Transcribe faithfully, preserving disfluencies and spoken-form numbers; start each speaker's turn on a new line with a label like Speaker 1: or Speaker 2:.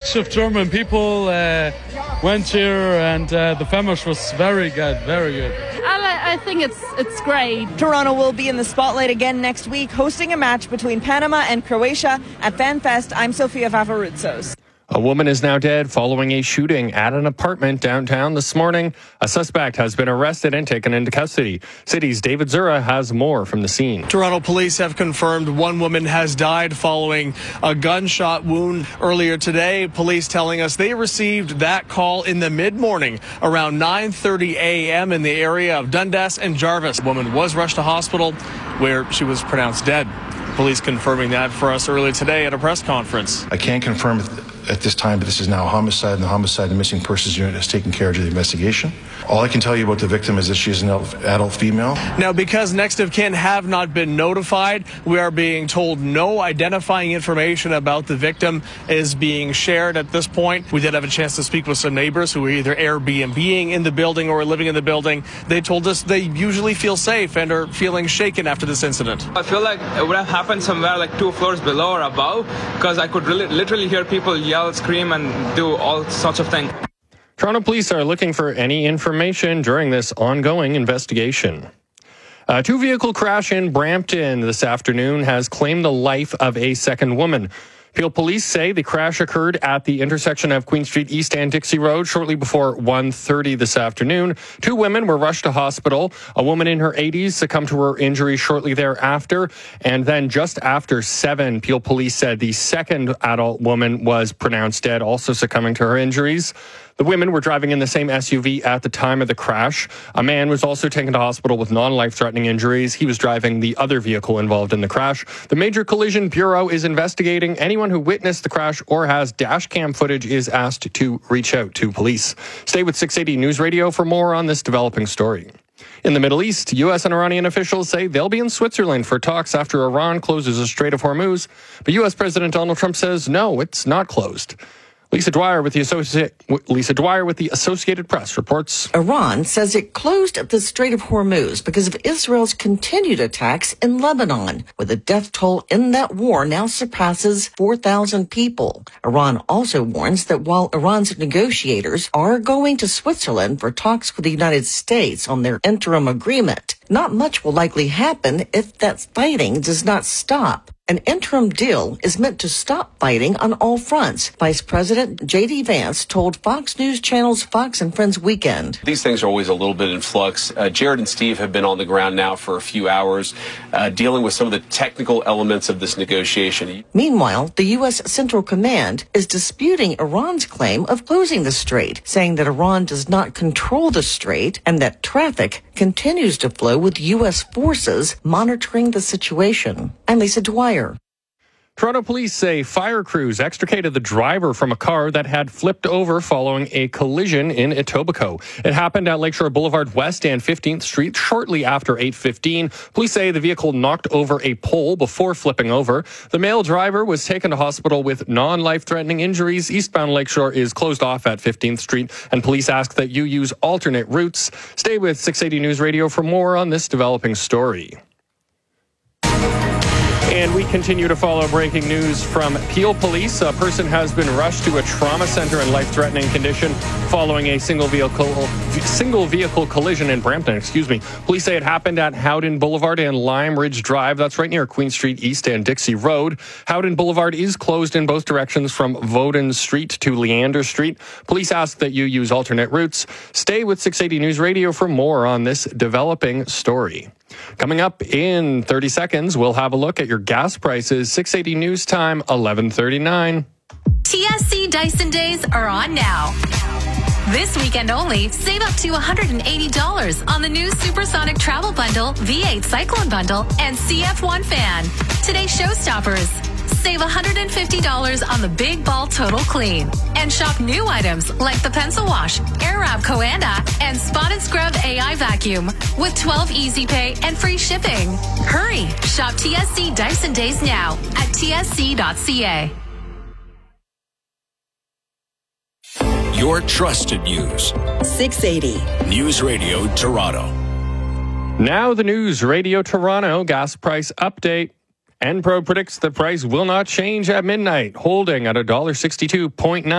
Speaker 1: bunch of German people uh, went here, and uh, the finish was very good, very good.
Speaker 2: I, I think it's it's great.
Speaker 3: Toronto will be in the spotlight again next week, hosting a match between Panama and Croatia at FanFest. I'm Sofia Fafaruzos.
Speaker 4: A woman is now dead following a shooting at an apartment downtown this morning. A suspect has been arrested and taken into custody. City's David Zura has more from the scene.
Speaker 5: Toronto police have confirmed one woman has died following a gunshot wound earlier today. Police telling us they received that call in the mid-morning around nine thirty a.m. in the area of Dundas and Jarvis. The woman was rushed to hospital where she was pronounced dead. Police confirming that for us earlier today at a press conference.
Speaker 6: I can't confirm at this time, but this is now a homicide, and the homicide and missing persons unit has taken care of the investigation. All I can tell you about the victim is that she is an adult female.
Speaker 5: Now, because next of kin have not been notified, we are being told no identifying information about the victim is being shared at this point. We did have a chance to speak with some neighbors who are either Airbnb-ing in the building or living in the building. They told us they usually feel safe and are feeling shaken after this incident.
Speaker 7: I feel like it would have happened somewhere like two floors below or above, because I could really, literally hear people yell, scream, and do all sorts of things.
Speaker 4: Toronto police are looking for any information during this ongoing investigation. A two-vehicle crash in Brampton this afternoon has claimed the life of a second woman. Peel police say the crash occurred at the intersection of Queen Street East and Dixie Road shortly before one thirty this afternoon. Two women were rushed to hospital. A woman in her eighties succumbed to her injuries shortly thereafter. And then just after seven, Peel police said the second adult woman was pronounced dead, also succumbing to her injuries. The women were driving in the same S U V at the time of the crash. A man was also taken to hospital with non-life-threatening injuries. He was driving the other vehicle involved in the crash. The Major Collision Bureau is investigating. Anyone who witnessed the crash or has dash cam footage is asked to reach out to police. Stay with six eighty News Radio for more on this developing story. In the Middle East, U S and Iranian officials say they'll be in Switzerland for talks after Iran closes the Strait of Hormuz. But U S President Donald Trump says, no, it's not closed. Lisa Dwyer with the Associate Lisa Dwyer with the Associated Press reports.
Speaker 8: Iran says it closed the Strait of Hormuz because of Israel's continued attacks in Lebanon, where the death toll in that war now surpasses four thousand people. Iran also warns that while Iran's negotiators are going to Switzerland for talks with the United States on their interim agreement, not much will likely happen if that fighting does not stop. An interim deal is meant to stop fighting on all fronts, Vice President J D. Vance told Fox News Channel's Fox and Friends Weekend.
Speaker 9: These things are always a little bit in flux. Uh, Jared and Steve have been on the ground now for a few hours, uh, dealing with some of the technical elements of this negotiation.
Speaker 8: Meanwhile, the U S. Central Command is disputing Iran's claim of closing the strait, saying that Iran does not control the strait and that traffic continues to flow with U S forces monitoring the situation. I'm Lisa Dwyer.
Speaker 4: Toronto police say fire crews extricated the driver from a car that had flipped over following a collision in Etobicoke. It happened at Lakeshore Boulevard West and fifteenth Street shortly after eight fifteen. Police say the vehicle knocked over a pole before flipping over. The male driver was taken to hospital with non-life-threatening injuries. Eastbound Lakeshore is closed off at fifteenth Street, and police ask that you use alternate routes. Stay with six eighty News Radio for more on this developing story. And we continue to follow breaking news from Peel Police. A person has been rushed to a trauma center in life-threatening condition following a single vehicle single vehicle collision in Brampton. Excuse me. Police say it happened at Howden Boulevard and Lime Ridge Drive. That's right near Queen Street East and Dixie Road. Howden Boulevard is closed in both directions from Vaughton Street to Leander Street. Police ask that you use alternate routes. Stay with six eighty News Radio for more on this developing story. Coming up in thirty seconds, we'll have a look at your gas prices. six eighty News Time, eleven thirty-nine.
Speaker 10: T S C Dyson Days are on now. This weekend only, save up to one hundred eighty dollars on the new Supersonic Travel Bundle, V eight Cyclone Bundle, and C F one fan. Today's showstoppers. Save one hundred fifty dollars on the Big Ball Total Clean. And shop new items like the Pencil Wash, Airwrap Coanda, and Spot and Scrub A I Vacuum with twelve Easy Pay and free shipping. Hurry! Shop T S C Dyson Days now at T S C dot C A.
Speaker 11: Your trusted news.
Speaker 12: six eighty.
Speaker 11: News Radio Toronto.
Speaker 4: Now the News Radio Toronto gas price update. Enpro predicts the price will not change at midnight, holding at one dollar sixty-two point nine.